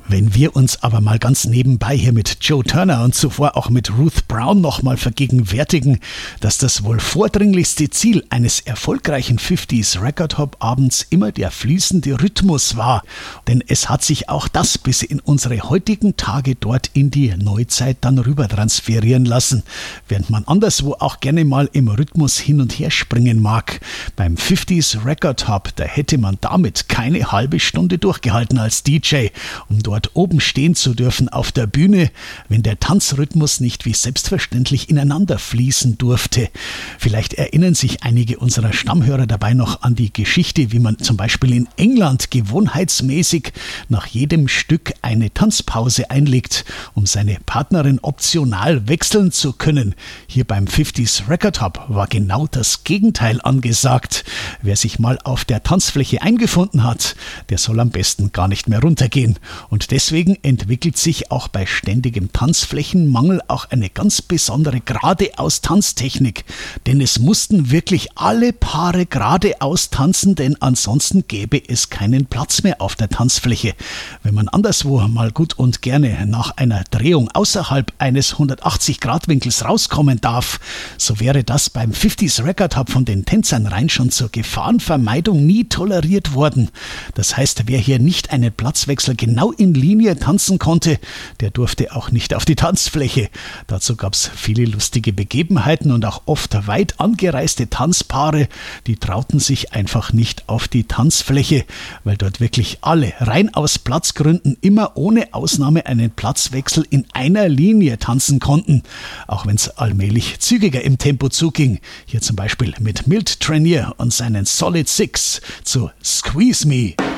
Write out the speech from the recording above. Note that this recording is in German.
Wenn wir uns aber mal ganz nebenbei hier mit Joe Turner und zuvor auch mit Ruth Brown nochmal vergegenwärtigen, dass das wohl vordringlichste Ziel eines erfolgreichen 50s Record Hop Abends immer der fließende Rhythmus war. Denn es hat sich auch das bis in unsere heutigen Tage dort in die Neuzeit dann rüber transferieren lassen. Während man anderswo auch gerne mal im Rhythmus hin und her springen mag. Beim 50s Record Hop, da hätte man damit keine halbe Stunde durchgehalten als DJ, um dort oben stehen zu dürfen auf der Bühne, wenn der Tanzrhythmus nicht wie selbstverständlich ineinander fließen durfte. Vielleicht erinnern sich einige unserer Stammhörer dabei noch an die Geschichte, wie man zum Beispiel in England gewohnheitsmäßig nach jedem Stück eine Tanzpause einlegt, um seine Partnerin optional wechseln zu können. Hier beim 50s Record Hop war genau das Gegenteil angesagt. Wer sich mal auf der Tanzfläche eingefunden hat, der soll am besten gar nicht mehr runtergehen. Und deswegen entwickelt sich auch bei ständigem Tanzflächenmangel auch eine ganz besondere Geradeaus-Tanztechnik. Denn es mussten wirklich alle Paare geradeaus tanzen, denn ansonsten gäbe es keinen Platz mehr auf der Tanzfläche. Wenn man anderswo mal gut und gerne nach einer Drehung außerhalb eines 180-Grad-Winkels rauskommen darf, so wäre das beim 50s Record Hop von den Tänzern rein schon zur Gefahrenvermeidung nie toleriert worden. Das heißt, wer hier nicht einen Platzwechsel genau in Linie tanzen konnte, der durfte auch nicht auf die Tanzfläche. Dazu gab es viele lustige Begebenheiten und auch oft weit angereiste Tanzpaare, die trauten sich einfach nicht auf die Tanzfläche, weil dort wirklich alle rein aus Platzgründen immer ohne Ausnahme einen Platzwechsel in einer Linie tanzen konnten, auch wenn es allmählich zügiger im Tempo zuging. Hier zum Beispiel mit Milt Trainier und seinen Solid Six zu Squeeze Me.